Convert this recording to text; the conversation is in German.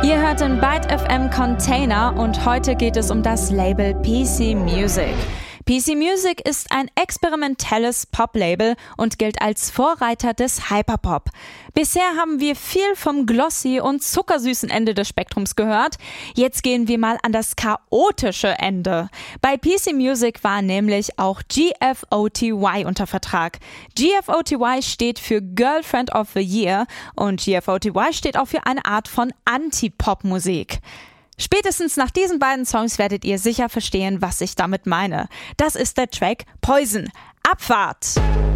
Ihr hört den Byte FM Container und heute geht es um das Label PC Music. PC Music ist ein experimentelles Pop-Label und gilt als Vorreiter des Hyperpop. Bisher haben wir viel vom glossy und zuckersüßen Ende des Spektrums gehört. Jetzt gehen wir mal an das chaotische Ende. Bei PC Music war nämlich auch GFOTY unter Vertrag. GFOTY steht für Girlfriend of the Year und GFOTY steht auch für eine Art von Anti-Pop-Musik. Spätestens nach diesen beiden Songs werdet ihr sicher verstehen, was ich damit meine. Das ist der Track Poison. Abfahrt!